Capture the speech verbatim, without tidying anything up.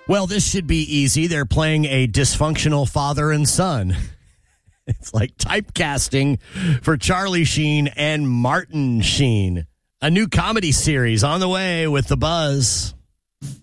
Well, this should be easy. They're playing a dysfunctional father and son. It's like typecasting for Charlie Sheen and Martin Sheen. A new comedy series on the way with The Buzz.